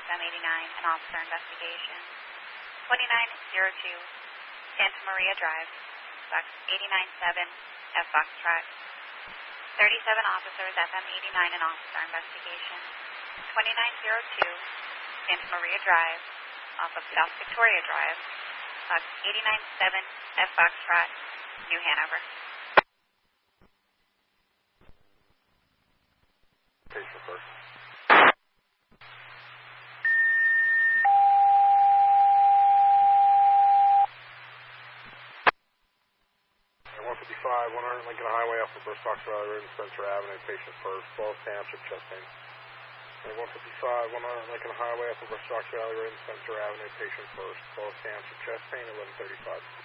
FM89, an officer investigation. 2902 Santa Maria Drive, Box 897, F Foxtrot. 37 officers, FM89, an officer investigation. 2902 Santa Maria Drive, off of South Victoria Drive, Box 897, F Foxtrot, New Hanover. Patient first. 155, 100 Lincoln Highway, off of First Fox Valley Road and Spencer Avenue, patient first, 12 Township, chest pain. 155, 100 Lincoln Highway, off of First Fox Valley Road and Spencer Avenue, patient first, 12 Township, chest pain, 1135.